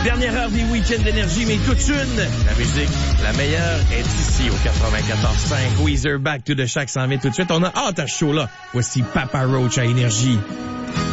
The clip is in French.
Dernière heure des week-ends d'énergie, mais toute une. La musique, la meilleure, est ici au 94.5. Weezer, Back to the Shack s'en vient tout de suite. On a hâte à ce show-là. Voici Papa Roach à Énergie.